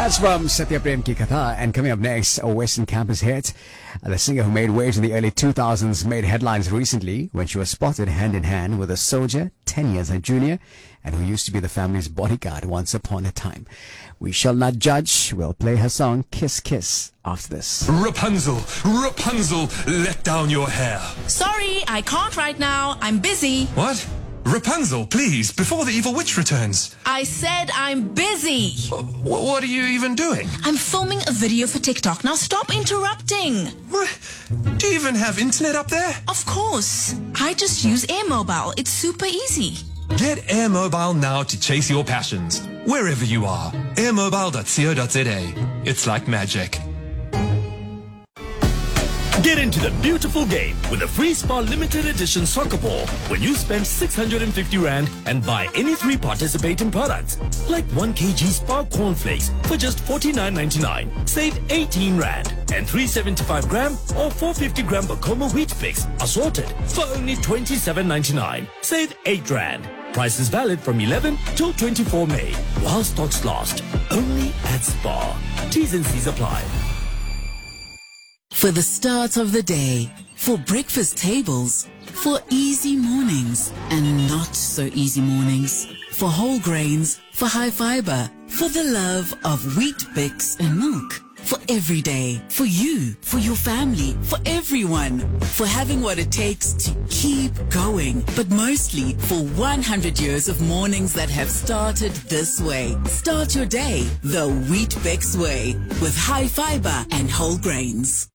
That's from Satya Prem Ki Katha. And coming up next, a Western campus hit. The singer who made waves in the early 2000s made headlines recently when she was spotted hand in hand with a soldier 10 years her junior and who used to be the family's bodyguard once upon a time. We shall not judge. We'll play her song Kiss Kiss after this. Rapunzel, Rapunzel, let down your hair. Sorry, I can't right now. I'm busy. What? Rapunzel, please, before the evil witch returns. I said I'm busy. What are you even doing? I'm filming a video for TikTok. Now stop interrupting. What? Do you even have internet up there? Of course. I just use Air Mobile. It's super easy. Get Air Mobile now to chase your passions. Wherever you are. airmobile.co.za. It's like magic. Get into the beautiful game with a free Spar limited edition soccer ball when you spend 650 Rand and buy any 3 participating products. Like 1 kg Spar cornflakes for just 49.99. Save 18 Rand. And 375 gram or 450 gram Bakoma wheat flakes assorted for only 27.99. Save 8 Rand. Price is valid from 11 till 24 May. While stocks last. Only at Spar. T's and C's apply. For the start of the day, for breakfast tables, for easy mornings and not so easy mornings, for whole grains, for high fiber, for the love of wheat, Bix and milk, for every day, for you, for your family, for everyone, for having what it takes to keep going, but mostly for 100 years of mornings that have started this way. Start your day the Wheat Bix way with high fiber and whole grains.